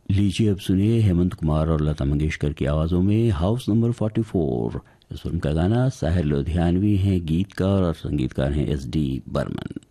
लीजिए अब सुनिए हेमंत कुमार और लता मंगेशकर की आवाज़ों में हाउस नंबर 44। इस फिल्म का गाना साहिर लुधियानवी हैं गीतकार और संगीतकार हैं एस डी बर्मन।